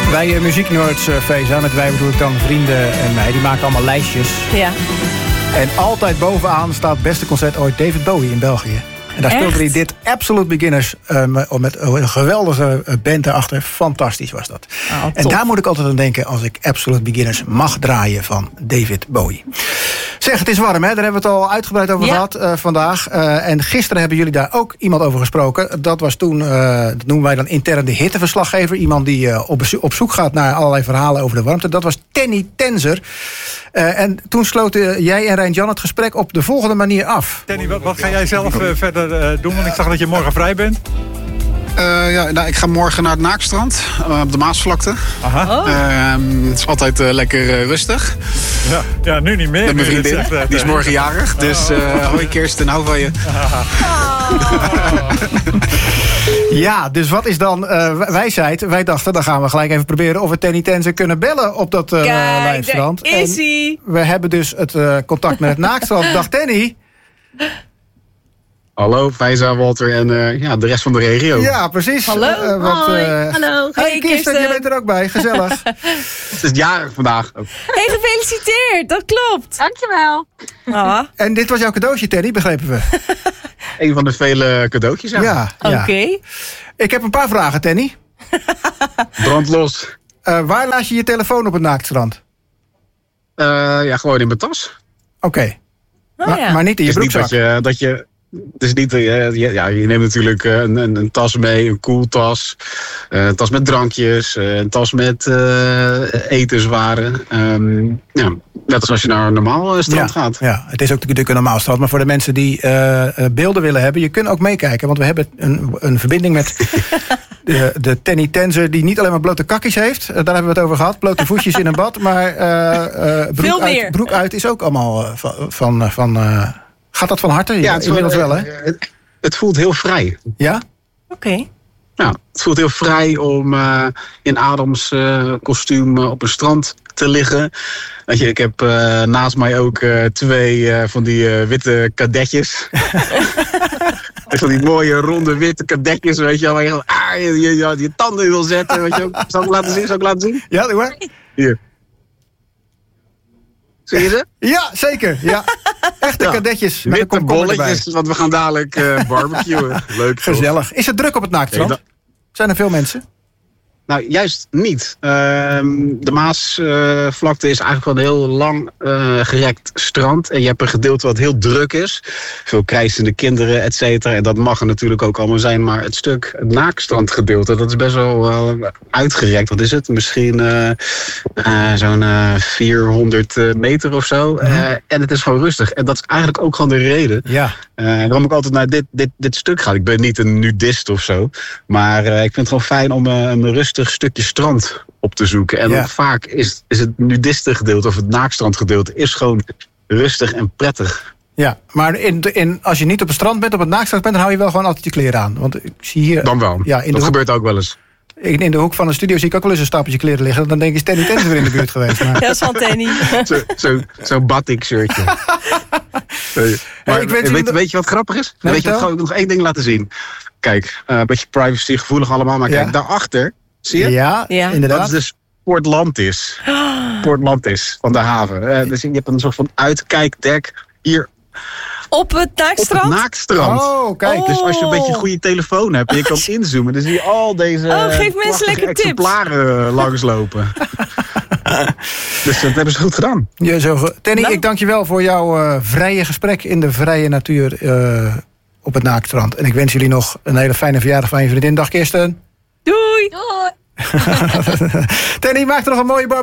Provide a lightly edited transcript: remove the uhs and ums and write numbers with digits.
Bij Muzieknerds Feza, met wij bedoel ik dan vrienden en mij, die maken allemaal lijstjes. Ja. En altijd bovenaan staat beste concert ooit David Bowie in België. En daar speelde hij dit Absolute Beginners met een geweldige band erachter. Fantastisch was dat. En daar moet ik altijd aan denken als ik Absolute Beginners mag draaien van David Bowie. Zeg, het is warm, hè? Daar hebben we het al uitgebreid over gehad vandaag. En gisteren hebben jullie daar ook iemand over gesproken. Dat was toen, dat noemen wij dan intern de hitteverslaggever. Iemand die op zoek gaat naar allerlei verhalen over de warmte. Dat was Tenny Tenzer. En toen sloten jij en Rein-Jan het gesprek op de volgende manier af. Tenny, wat ga jij zelf verder doen? Want ik zag dat je morgen vrij bent. Ik ga morgen naar het Naakstrand op de Maasvlakte. Het is altijd lekker rustig. Ja, nu niet meer. Met mijn vriendin, die is morgen jarig. Dus hoi Kirsten, hou van je. Ja, dus wat is dan wijsheid? Wij dachten, dan gaan we gelijk even proberen of we Tenny Tenzer kunnen bellen op dat lijfstrand. Daar is hij. We hebben dus het contact met het Naakstrand. Dag Tenny. Hallo, Feza, Walter en de rest van de regio. Ja, precies. Hallo. Hallo. Hey Kirsten, je bent er ook bij. Gezellig. Het is jarig vandaag. Hey, gefeliciteerd. Dat klopt. Dankjewel. En dit was jouw cadeautje, Tenny, begrepen we. Een van de vele cadeautjes. Ja. Oké. Ik heb een paar vragen, Tenny. Brand los. Waar laat je je telefoon op het Naaktstrand? Gewoon in mijn tas. Oké. Maar niet in je broekzak. Het is niet, je neemt natuurlijk een tas mee, een koeltas, een tas met drankjes, een tas met etenswaren. Net als als je naar een normaal strand gaat. Ja, het is ook natuurlijk een normaal strand. Maar voor de mensen die beelden willen hebben, je kunt ook meekijken. Want we hebben een verbinding met de Tenny Tenzer, die niet alleen maar blote kakkies heeft. Daar hebben we het over gehad. Blote voetjes in een bad. Maar broek uit is ook allemaal van gaat dat van harte? Ja, inmiddels wel, hè? Het voelt heel vrij. Ja? Oké. Nou, het voelt heel vrij om in Adams kostuum op een strand te liggen. Ik heb naast mij ook twee van die witte kadetjes. Van die mooie ronde witte kadetjes, weet je wel. Waar je tanden in wil zetten. Weet je wel. Zal ik laten zien? Ja, doe maar. Hier. Zie je ze? Ja, zeker. Ja. Echte kadetjes. Witte bolletjes, want we gaan dadelijk barbecuen. Leuk. Gezellig. Toch? Is het druk op het Naaktstrand? Zijn er veel mensen? Nou, juist niet. De Maasvlakte is eigenlijk wel een heel lang gerekt strand. En je hebt een gedeelte wat heel druk is. Veel krijsende kinderen, et cetera. En dat mag er natuurlijk ook allemaal zijn. Maar het Naakstrandgedeelte, dat is best wel uitgerekt. Wat is het? Misschien zo'n 400 meter of zo. En het is gewoon rustig. En dat is eigenlijk ook gewoon de reden. Ja. Waarom ik altijd naar dit stuk ga. Ik ben niet een nudist of zo. Maar ik vind het gewoon fijn om een rustig stukje strand op te zoeken. En vaak is het nudistengedeelte of het Naakstrandgedeelte is gewoon rustig en prettig. Ja, maar als je niet op het strand bent, op het Naakstrand bent, dan hou je wel gewoon altijd je kleren aan. Want ik zie hier. Dan wel. Ja, dat gebeurt ook wel eens. In de hoek van de studio zie ik ook wel eens een stapeltje kleren liggen. Dan denk ik, is Tenny Tenzer weer in de buurt geweest. Maar. Ja, dat is van Tenny. Zo'n batik shirtje. Maar weet je wat grappig is? Nee, weet je wat, nog één ding laten zien. Kijk, een beetje privacy gevoelig allemaal. Maar kijk, daarachter, zie je? Ja, inderdaad. Dat is dus Port Lantis. Port Lantis van de haven. Dus je hebt een soort van uitkijkdek hier. Op het Naakstrand? Op het Naakstrand. Oh, kijk. Dus als je een beetje een goede telefoon hebt en je kan inzoomen, dan zie je al deze geef mensen lekker exemplaren langslopen. Dus dat hebben ze goed gedaan. Tenny, ik dank je wel voor jouw vrije gesprek in de vrije natuur op het Naakstrand. En ik wens jullie nog een hele fijne verjaardag van je vriendin. Dag Kirsten. Doei. Tenny, maak er nog een mooie